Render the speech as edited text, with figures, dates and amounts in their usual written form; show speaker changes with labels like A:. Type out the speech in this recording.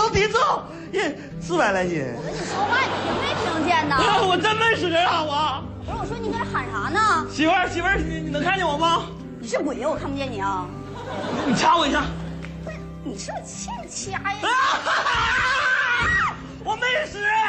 A: 走提走，也400来斤。
B: 我跟你说话，你听没听见呢？
A: 我真没使啊，我。
B: 不是，我说你搁这喊啥呢？
A: 媳妇儿，你能看见我吗？
B: 你是鬼呀，我看不见你啊！
A: 你掐我一下。
B: 不是，你是不是欠掐呀？
A: 我没使。